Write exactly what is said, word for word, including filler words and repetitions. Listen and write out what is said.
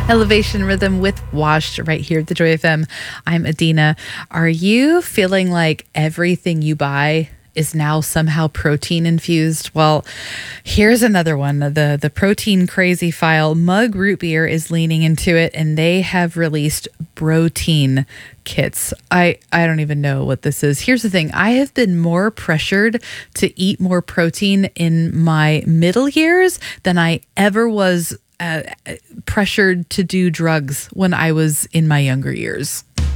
Elevation Rhythm with Washed right here at the Joy F M. I'm Adina. Are you feeling like everything you buy is now somehow protein infused? Well, here's another one. The the protein crazy file. Mug Root Beer is leaning into it, and they have released protein kits. I, I don't even know what this is. Here's the thing. I have been more pressured to eat more protein in my middle years than I ever was uh, pressured to do drugs when I was in my younger years.